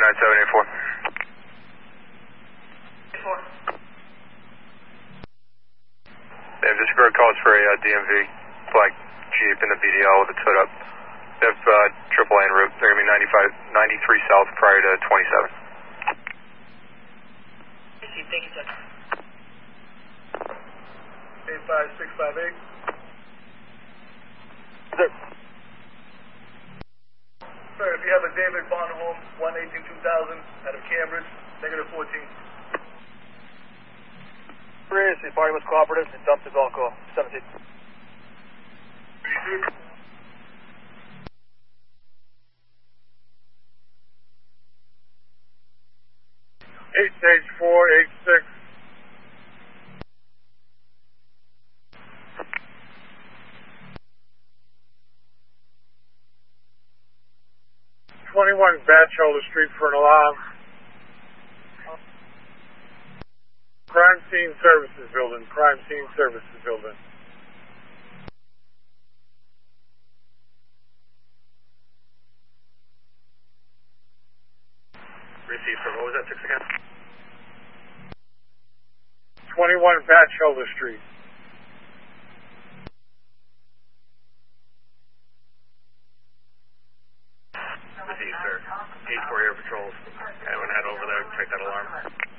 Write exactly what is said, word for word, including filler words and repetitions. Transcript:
nine seven eight four. They have Discord calls for a uh, D M V, black Jeep in the B D L with its hood up. They have uh, triple A en route. They're going to be ninety-five, ninety-three south prior to twenty-seven. Thank you, sir. eight five six five eight. Sir. Sir, if you have a David Bonholm, one eighteen two thousand, out of Cambridge, negative fourteen. Previously, party was cooperative and dumped his alcohol. seventeen. Eight stage four eight six. Twenty-one Batchelder Street for an alarm. Crime Scene Services Building. Crime Scene Services Building. Received, sir. What was that, six again? Twenty-one Batchelder Street. Received, sir. Eight four Air Patrols. Anyone head over there and check that alarm?